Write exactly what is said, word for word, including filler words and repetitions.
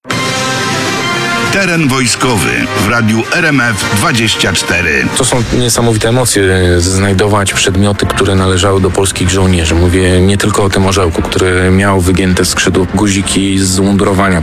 Teren wojskowy w radiu R M F dwadzieścia cztery. To są niesamowite emocje, znajdować przedmioty, które należały do polskich żołnierzy. Mówię nie tylko o tym orzełku, który miał wygięte skrzydło, guziki z mundurowania